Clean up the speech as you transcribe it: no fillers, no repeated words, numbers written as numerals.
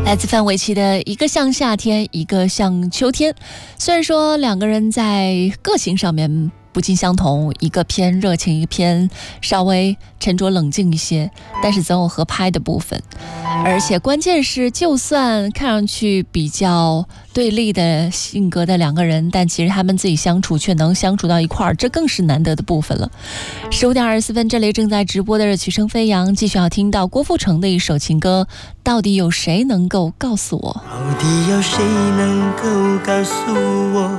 来自范玮琪的一个像夏天，一个像秋天。虽然说两个人在个性上面不尽相同，一个偏热情，一个偏稍微沉着冷静一些，但是总有合拍的部分。而且关键是，就算看上去比较对立的性格的两个人，但其实他们自己相处却能相处到一块儿，这更是难得的部分了。15点24分，这里正在直播的是曲声飞扬，继续要听到郭富城的一首情歌。到底有谁能够告诉我？ 到底有谁能够告诉我，